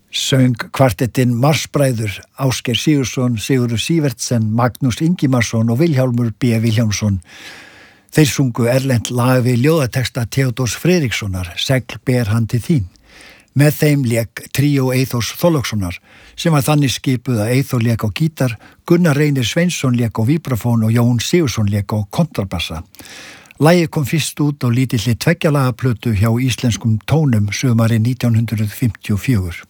Söng kvartettinn Marsbræður, Ásgeir Sigurðsson, Sigurður Sívertsen, Magnús Ingimarsson og Vilhjálmur B. Vilhjálmsson. Þeir sungu erlent lag við ljóðateksta Theodórs Friðrikssonar, Segl ber hann til þín. Með þeim lék tríó Eyþórs Þorlákssonar, sem var þannig skipuð að Eyþór lék á gítar, Gunnar Reynir Sveinsson lék á víbrafón og Jón Sigurðsson lék á kontrabassa. Lagið kom fyrst út á lítilli tveggjalaga plötu hjá Íslenskum tónum sumarið 1954.